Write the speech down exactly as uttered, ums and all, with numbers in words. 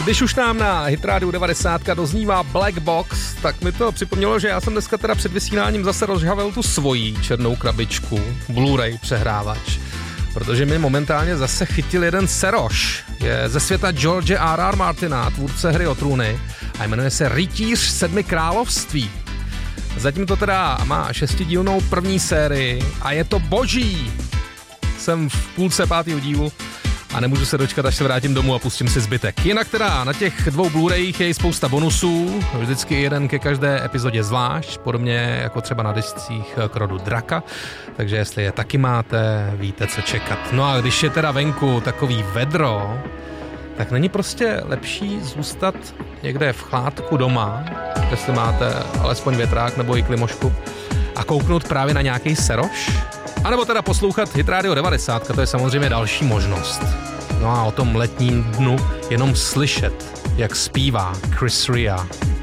Když už nám na Hitrádiu devadesát doznívá Black Box, tak mi to připomnělo, že já jsem dneska teda před vysíláním zase rozžhavel tu svoji černou krabičku, Blu-ray přehrávač, protože mi momentálně zase chytil jeden seroš. Je ze světa George R R. Martina, tvůrce Hry o trůny, a jmenuje se Rytíř sedmi království. Zatím to teda má šestidílnou první sérii a je to boží. Jsem v půlce pátého dílu a nemůžu se dočkat, až se vrátím domů a pustím si zbytek. Jinak teda na těch dvou Blu-rayích je i spousta bonusů, vždycky jeden ke každé epizodě zvlášť, podobně jako třeba na discích k rodu Draka, takže jestli je taky máte, víte, co čekat. No a když je teda venku takový vedro, tak není prostě lepší zůstat někde v chládku doma, jestli máte alespoň větrák nebo i klimošku, a kouknout právě na nějaký seroš? A nebo teda poslouchat Hitrádio devadesát, to je samozřejmě další možnost. No a o tom letním dnu jenom slyšet, jak zpívá Chris Rea.